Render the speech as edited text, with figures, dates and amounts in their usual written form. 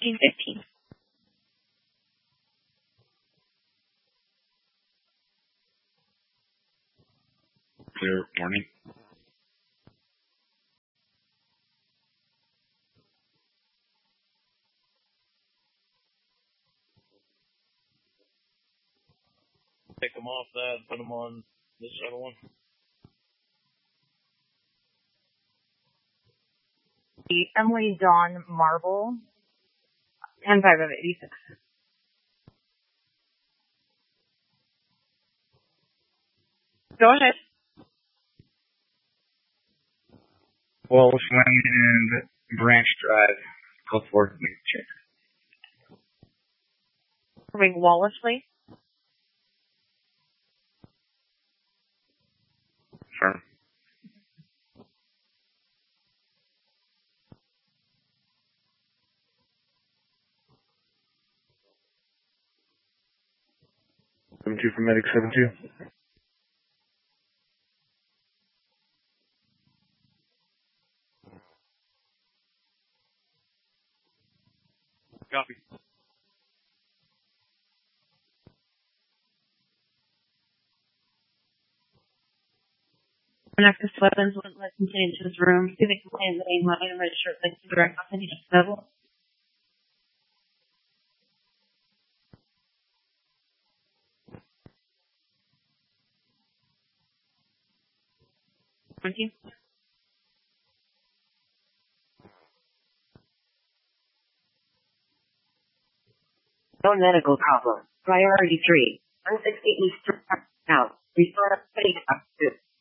1415. Clear morning. Take them off that, put them on this other one. The Emily Dawn Marble, 10-5 of 86. Go ahead. Wallace Lane and Branch Drive. Call for check. Ring Wallace, please. Sure. Seven two for medic 72. Copy. Access to weapons wouldn't let complaint into this room. See the complaint in the main line and register it like direct authentic level. Thank you. No medical problem. Priority 3. 168 East out. Restore